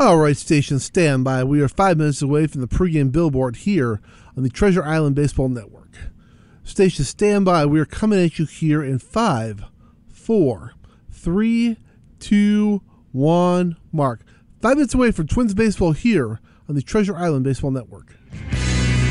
All right, station, stand by. We are 5 minutes away from the pregame billboard here on the Treasure Island Baseball Network. Station, stand by. We are coming at you here in 5, 4, 3, 2, 1, mark. 5 minutes away from Twins baseball here on the Treasure Island Baseball Network.